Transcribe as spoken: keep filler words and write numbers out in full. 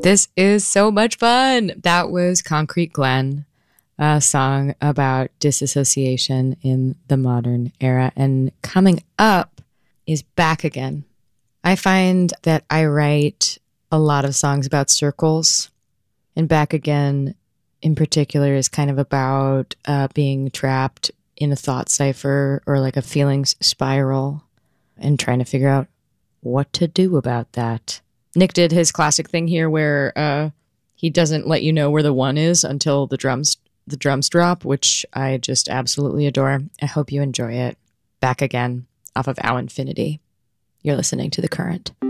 This is so much fun. That was Concrete Glen, a song about disassociation in the modern era. And coming up is Back Again. I find that I write a lot of songs about circles, and Back Again in particular is kind of about uh, being trapped in a thought cipher or like a feelings spiral and trying to figure out what to do about that. Nick did his classic thing here where uh, he doesn't let you know where the one is until the drums the drums drop, which I just absolutely adore. I hope you enjoy it. Back Again off of Our Infinity. You're listening to The Current.